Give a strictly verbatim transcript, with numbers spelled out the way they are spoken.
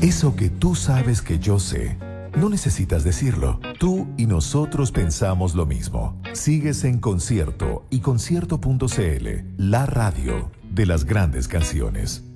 Eso que tú sabes que yo sé. No necesitas decirlo. Tú y nosotros pensamos lo mismo. Sigues en Concierto y concierto punto c l, la radio de las grandes canciones.